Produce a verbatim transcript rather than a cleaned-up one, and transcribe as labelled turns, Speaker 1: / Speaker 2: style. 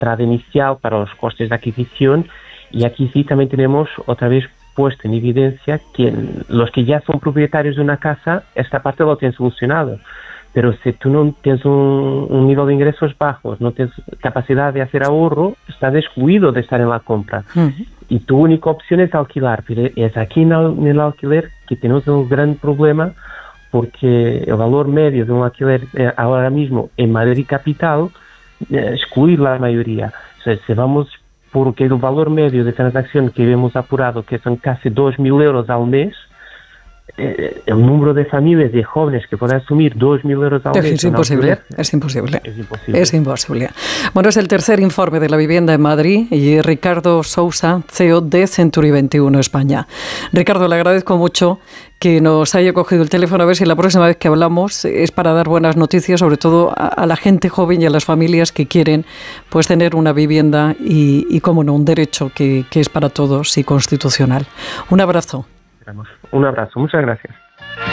Speaker 1: entrada inicial para los costes de adquisición, y aquí sí también tenemos otra vez puesto en evidencia que los que ya son propietarios de una casa, esta parte lo tienen solucionado. Pero si tú no tienes un, un nivel de ingresos bajos, no tienes capacidad de hacer ahorro, estás excluido de estar en la compra. Uh-huh. Y tu única opción es alquilar. Pero es aquí en el, en el alquiler que tenemos un gran problema, porque el valor medio de un alquiler eh, ahora mismo en Madrid capital eh, excluye la mayoría. O sea, si vamos porque el valor medio de transacción que hemos apurado, que son casi dos mil euros al mes, Eh, el número de familias de jóvenes que pueden asumir dos mil euros al mes
Speaker 2: es imposible, es imposible,
Speaker 1: es imposible.
Speaker 2: Es imposible. Bueno, es el tercer informe de la vivienda en Madrid y Ricardo Sousa, C E O de Century veintiuno España. Ricardo, le agradezco mucho que nos haya cogido el teléfono, a ver si la próxima vez que hablamos es para dar buenas noticias, sobre todo a, a la gente joven y a las familias que quieren pues tener una vivienda y, y como no, un derecho que, que es para todos y constitucional. Un abrazo.
Speaker 1: Un abrazo, muchas gracias.